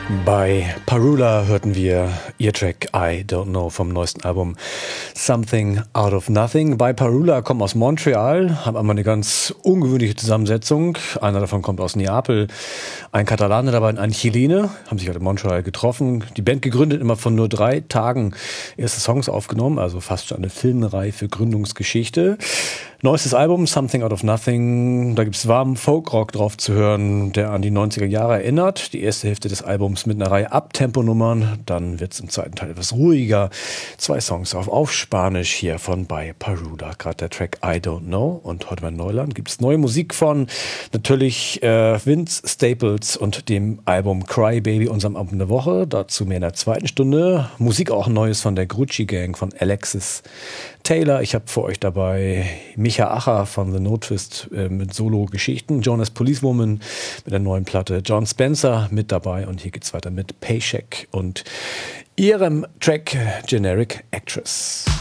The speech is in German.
Bei Parula hörten wir ihr Track I Don't Know vom neuesten Album Something Out of Nothing. Bei Parula kommen aus Montreal, haben einmal eine ganz ungewöhnliche Zusammensetzung. Einer davon kommt aus Neapel, ein Katalaner dabei und ein Chilene, haben sich halt in Montreal getroffen. Die Band gegründet, immer von nur 3 Tagen erste Songs aufgenommen, also fast schon eine filmreife Gründungsgeschichte. Neuestes Album, Something Out of Nothing, da gibt's warmen Folkrock drauf zu hören, der an die 90er Jahre erinnert. Die erste Hälfte des Albums mit einer Reihe Abtempo-Nummern, dann wird's im zweiten Teil etwas ruhiger. 2 Songs auf Spanisch hier von By Parula, gerade der Track I Don't Know. Und heute bei Neuland gibt's neue Musik von natürlich Vince Staples und dem Album Cry Baby, unserem Album der Woche. Dazu mehr in der zweiten Stunde. Musik auch Neues von der Grucci Gang von Alexis Taylor. Ich habe für euch dabei Micha Acher von The No Twist mit Solo-Geschichten, Jonas Policewoman mit der neuen Platte, John Spencer mit dabei und hier geht's weiter mit Paycheck und ihrem Track Generic Actress.